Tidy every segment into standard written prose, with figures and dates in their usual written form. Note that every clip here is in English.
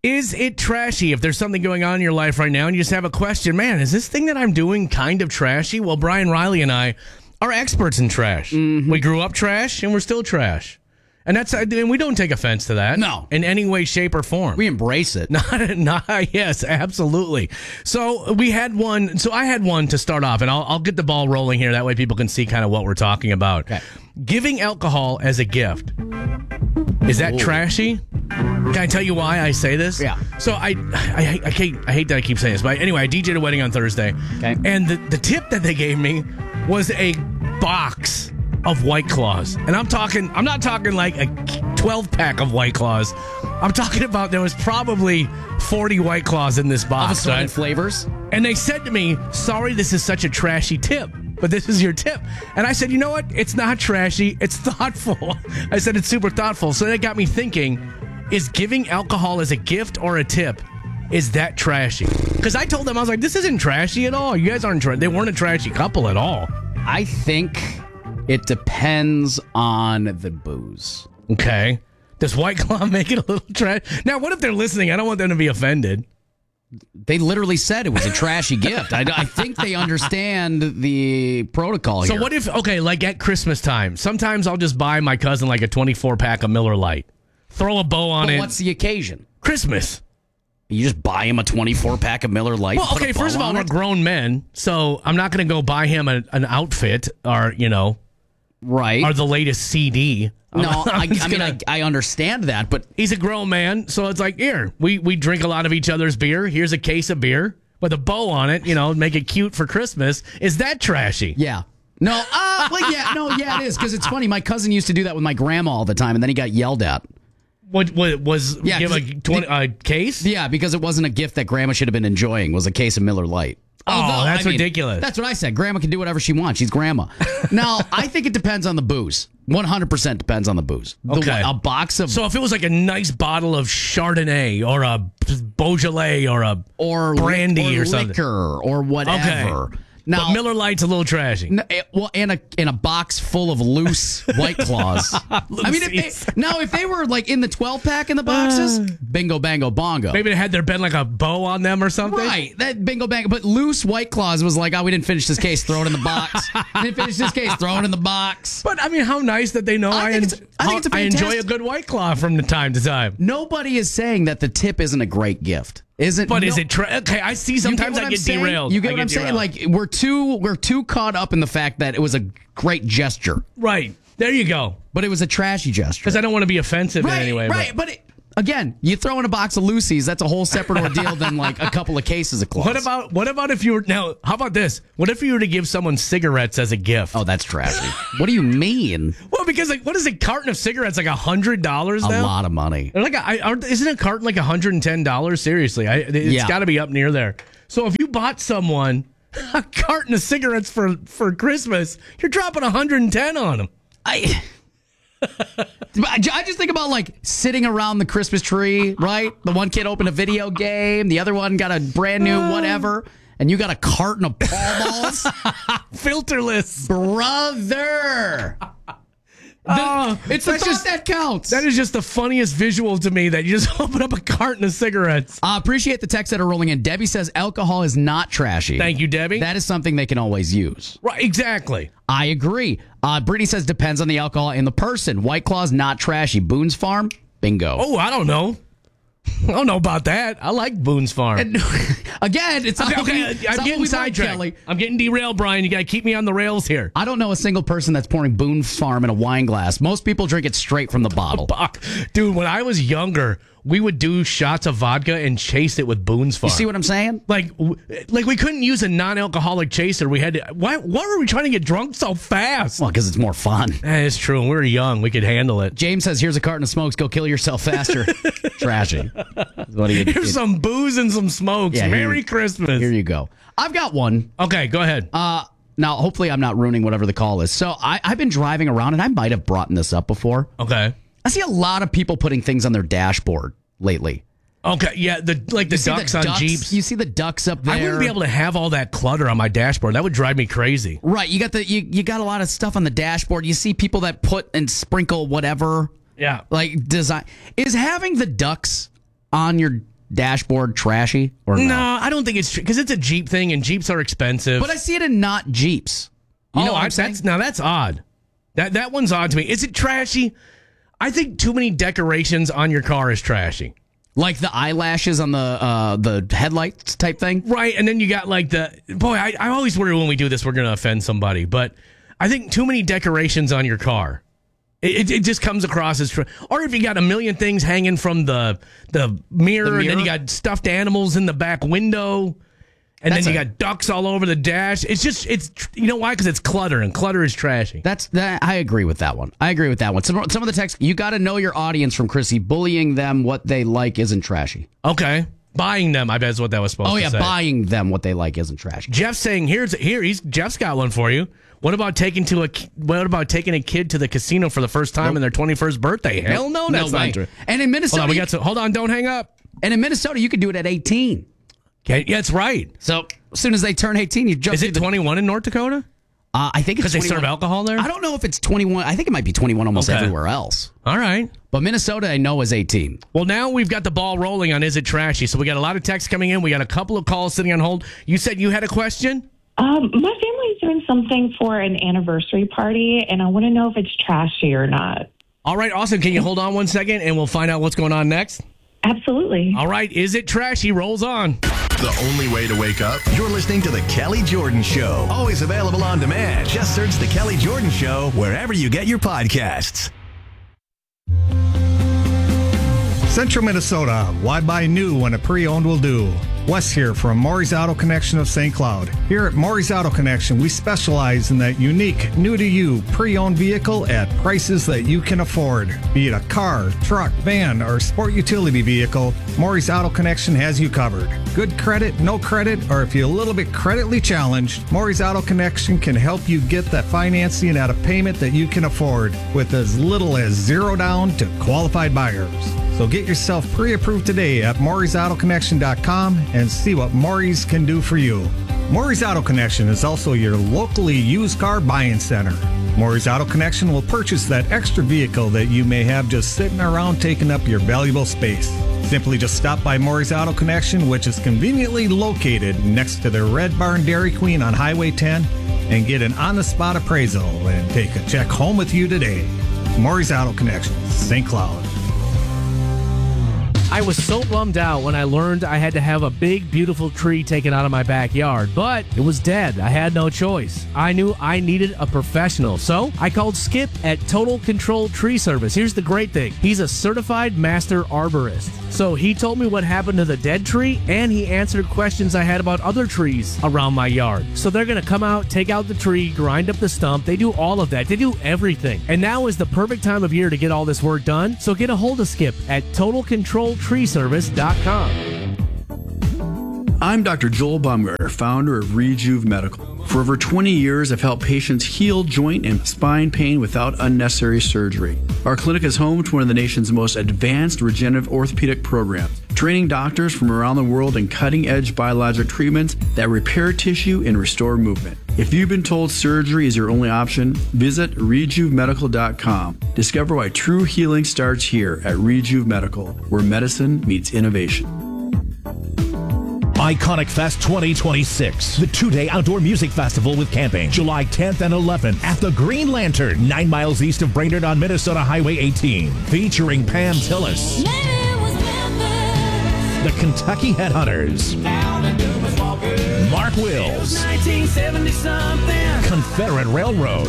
Is it trashy if there's something going on in your life right now and you just have a question, man, is this thing that I'm doing kind of trashy? Well, Brian Riley and I are experts in trash. Mm-hmm. We grew up trash and we're still trash. And we don't take offense to that. No. In any way, shape, or form. We embrace it. Yes, absolutely. So I had one to start off, and I'll get the ball rolling here. That way people can see kind of what we're talking about. Okay. Giving alcohol as a gift. Is that trashy? Can I tell you why I say this? Yeah. So I hate that I keep saying this, but anyway, I DJ'd a wedding on Thursday. Okay. And the tip that they gave me was a box of White Claws. And I'm not talking like a 12-pack of White Claws. I'm talking about there was probably 40 White Claws in this box. Of assorted flavors. And they said to me, sorry, this is such a trashy tip, but this is your tip. And I said, you know what? It's not trashy. It's thoughtful. I said, it's super thoughtful. So that got me thinking, is giving alcohol as a gift or a tip, is that trashy? Because I told them, I was like, this isn't trashy at all. You guys aren't they weren't a trashy couple at all. I think it depends on the booze. Okay. Does White Claw make it a little trash? Now, what if they're listening? I don't want them to be offended. They literally said it was a trashy gift. I think they understand the protocol here. So what if, like at Christmas time, sometimes I'll just buy my cousin like a 24-pack of Miller Lite. Throw a bow on it. What's the occasion? Christmas. You just buy him a 24-pack of Miller Lite? Well, okay, first of all, we're grown men, so I'm not going to go buy him an outfit or, right, or the latest CD. No, I understand that, but he's a grown man, so it's like, here, we drink a lot of each other's beer. Here's a case of beer with a bow on it, make it cute for Christmas. Is that trashy? Yeah. No, it is, because it's funny. My cousin used to do that with my grandma all the time, and then he got yelled at. What was give a case? Yeah, because it wasn't a gift that grandma should have been enjoying. It was a case of Miller Lite. That's ridiculous. That's what I said. Grandma can do whatever she wants. She's grandma. Now, I think it depends on the booze. 100% depends on the booze. Okay. A box of... So if it was like a nice bottle of Chardonnay or a Beaujolais or brandy or something. Liquor or whatever. Okay. Now, but Miller Lite's a little trashy. And a box full of loose White Claws. If they were like in the 12-pack in the boxes, bingo, bango, bongo. Maybe had there been like a bow on them or something. Right, that bingo, bango. But loose White Claws was like, we didn't finish this case, throw it in the box. Didn't finish this case, throw it in the box. But how nice that they know I enjoy a good White Claw from time to time. Nobody is saying that the tip isn't a great gift. Is it? But is it? Okay, I see. Sometimes I get derailed. You get what I'm saying? Like we're too caught up in the fact that it was a great gesture. Right there, you go. But it was a trashy gesture. Because I don't want to be offensive in any way. Right, but again, you throw in a box of Lucy's. That's a whole separate ordeal than like a couple of cases of Claws. What about if you were now? How about this? What if you were to give someone cigarettes as a gift? Oh, that's trashy. What do you mean? Well, because what is a carton of cigarettes like $100 now? A lot of money. Isn't a carton like $110? Seriously, it's got to be up near there. So if you bought someone a carton of cigarettes for Christmas, you're dropping $110 on them. I just think about like sitting around the Christmas tree, right? The one kid opened a video game, the other one got a brand new whatever, and you got a carton of Pall Malls, filterless, brother. It's the thought that counts. That is just the funniest visual to me, that you just open up a carton of cigarettes. Appreciate the texts that are rolling in. Debbie says alcohol is not trashy. Thank you, Debbie. That is something they can always use. Right, exactly. I agree. Brittany says depends on the alcohol and the person. White Claw's not trashy. Boone's Farm, bingo. Oh, I don't know. I don't know about that. I like Boone's Farm. Again, it's okay. I'm getting sidetracked. I'm getting derailed, Brian. You got to keep me on the rails here. I don't know a single person that's pouring Boone's Farm in a wine glass. Most people drink it straight from the bottle. Dude, when I was younger, we would do shots of vodka and chase it with Boone's Farm. You see what I'm saying? Like we couldn't use a non-alcoholic chaser. We had to. Why were we trying to get drunk so fast? Well, because it's more fun. It's true. When we were young, we could handle it. James says, "Here's a carton of smokes. Go kill yourself faster." Trashy. Here's some booze and some smokes. Yeah, Merry Christmas. Here you go. I've got one. Okay, go ahead. Now, hopefully, I'm not ruining whatever the call is. So I've been driving around, and I might have brought this up before. Okay. I see a lot of people putting things on their dashboard lately. Okay, yeah, the ducks on Jeeps. You see the ducks up there. I wouldn't be able to have all that clutter on my dashboard. That would drive me crazy. Right, you got a lot of stuff on the dashboard. You see people that put and sprinkle whatever. Yeah. Like design. Is having the ducks on your dashboard trashy or no? No, I don't think it's because it's a Jeep thing, and Jeeps are expensive. But I see it in not Jeeps. You know what I'm saying? That's odd. That one's odd to me. Is it trashy? I think too many decorations on your car is trashy. Like the eyelashes on the headlights type thing? Right, and then you got like I always worry when we do this we're going to offend somebody, but I think too many decorations on your car. It just comes across as... Or if you got a million things hanging from the mirror, and then you got stuffed animals in the back window, and then you got ducks all over the dash. It's you know why? Because it's clutter, and clutter is trashy. I agree with that one. Some of the text, you got to know your audience from Chrissy. Bullying them what they like isn't trashy. Okay. Buying them, I bet is what that was supposed to say. Buying them what they like isn't trashy. Jeff's saying, Jeff's got one for you. What about taking a kid to the casino for the first time on their 21st birthday? Hell no, that's not true. And in Minnesota, hold on, don't hang up. And in Minnesota, you can do it at 18. Okay, yeah, that's right. So as soon as they turn 18, you jump. Is it 21 in North Dakota? I think it's because they serve alcohol there. I don't know if it's 21. I think it might be 21 almost everywhere else. All right. But Minnesota, I know, is 18. Well, now we've got the ball rolling on Is It Trashy? So we got a lot of texts coming in. We got a couple of calls sitting on hold. You said you had a question? My family's doing something for an anniversary party, and I want to know if it's trashy or not. All right, awesome. Can you hold on one second, and we'll find out what's going on next? Absolutely. All right, Is It Trashy? Rolls on. The only way to wake up, you're listening to The Kelly Jordan Show. Always available on demand. Just search The Kelly Jordan Show wherever you get your podcasts. Central Minnesota, why buy new when a pre-owned will do? Wes here from Maury's Auto Connection of St. Cloud. Here at Maury's Auto Connection, we specialize in that unique, new-to-you, pre-owned vehicle at prices that you can afford. Be it a car, truck, van, or sport utility vehicle, Maury's Auto Connection has you covered. Good credit, no credit, or if you're a little bit creditly challenged, Maury's Auto Connection can help you get that financing at a payment that you can afford with as little as $0 down to qualified buyers. So get yourself pre-approved today at Maury'sAutoConnection.com and see what Maury's can do for you. Maury's Auto Connection is also your locally used car buying center. Maury's Auto Connection will purchase that extra vehicle that you may have just sitting around taking up your valuable space. Simply just stop by Maury's Auto Connection, which is conveniently located next to the Red Barn Dairy Queen on Highway 10, and get an on-the-spot appraisal and take a check home with you today. Maury's Auto Connection, St. Cloud. I was so bummed out when I learned I had to have a big, beautiful tree taken out of my backyard, but it was dead. I had no choice. I knew I needed a professional, so I called Skip at Total Control Tree Service. Here's the great thing. He's a certified master arborist. So he told me what happened to the dead tree, and he answered questions I had about other trees around my yard. So they're going to come out, take out the tree, grind up the stump. They do all of that. They do everything. And now is the perfect time of year to get all this work done. So get a hold of Skip at TotalControlTreeService.com. I'm Dr. Joel Baumgartner, founder of Rejuve Medical. For over 20 years, I've helped patients heal joint and spine pain without unnecessary surgery. Our clinic is home to one of the nation's most advanced regenerative orthopedic programs, training doctors from around the world in cutting-edge biologic treatments that repair tissue and restore movement. If you've been told surgery is your only option, visit RejuveMedical.com. Discover why true healing starts here at Rejuve Medical, where medicine meets innovation. Iconic Fest 2026, the two-day outdoor music festival with camping, July 10th and 11th at the Green Lantern, 9 miles east of Brainerd on Minnesota Highway 18, featuring Pam Tillis, the Kentucky Headhunters, Mark Wills, Confederate Railroad,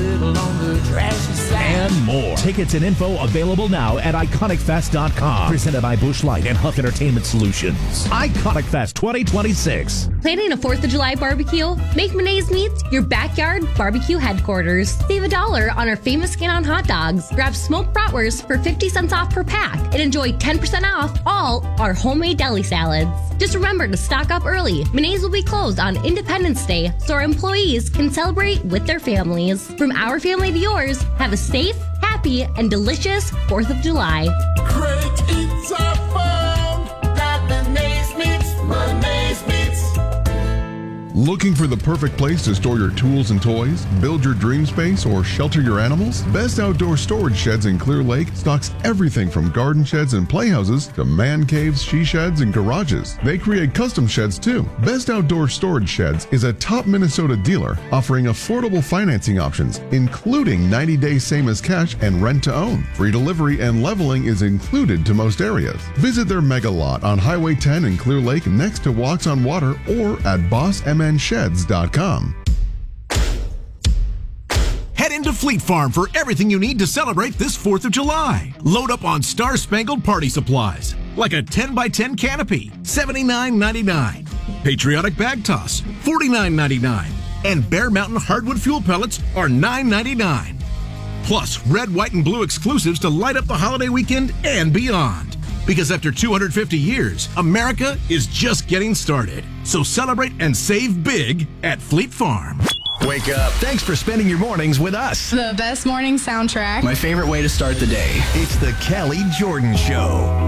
and more. Tickets and info available now at IconicFest.com. Presented by Busch Light and Huff Entertainment Solutions. Iconic Fest 2026. Planning a 4th of July barbecue? Make Menae's Meats your backyard barbecue headquarters. Save $1 on our famous skin-on hot dogs. Grab smoked bratwurst for 50 cents off per pack and enjoy 10% off all our homemade deli salads. Just remember to stock up early. Menae's will be closed on Independence Day so our employees can celebrate with their families. From our family to yours, have a safe, happy, and delicious 4th of July. Great eats are found at Menae's Meats. Menae's Meats. Looking for the perfect place to store your tools and toys, build your dream space, or shelter your animals? Best Outdoor Storage Sheds in Clear Lake stocks everything from garden sheds and playhouses to man caves, she sheds, and garages. They create custom sheds too. Best Outdoor Storage Sheds is a top Minnesota dealer offering affordable financing options, including 90-day same as cash and rent to own. Free delivery and leveling is included to most areas. Visit their mega lot on Highway 10 in Clear Lake next to Walks on Water or at bossmnsheds.com. Head into Fleet Farm for everything you need to celebrate this 4th of July. Load up on star-spangled party supplies, like a 10x10 canopy, $79.99. Patriotic bag toss, $49.99. And Bear Mountain hardwood fuel pellets are $9.99. Plus, red, white, and blue exclusives to light up the holiday weekend and beyond. Because after 250 years, America is just getting started. So celebrate and save big at Fleet Farm. Wake up. Thanks for spending your mornings with us. The best morning soundtrack. My favorite way to start the day. It's the Kelly Jordan Show.